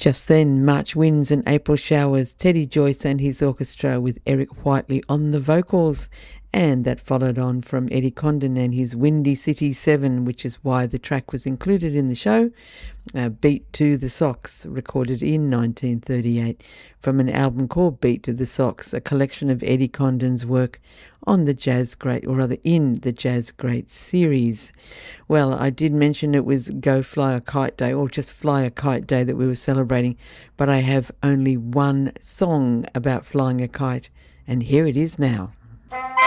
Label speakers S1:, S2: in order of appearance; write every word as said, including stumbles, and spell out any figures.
S1: Just then, March winds and April showers, Teddy Joyce and his orchestra with Eric Whiteley on the vocals. And that followed on from Eddie Condon and his Windy City seven, which is why the track was included in the show, uh, Beat to the Sox, recorded in nineteen thirty-eight from an album called Beat to the Sox, a collection of Eddie Condon's work on the Jazz Great, or rather in the Jazz Great series. Well, I did mention it was Go Fly a Kite Day, or just Fly a Kite Day that we were celebrating, but I have only one song about flying a kite, and here it is now.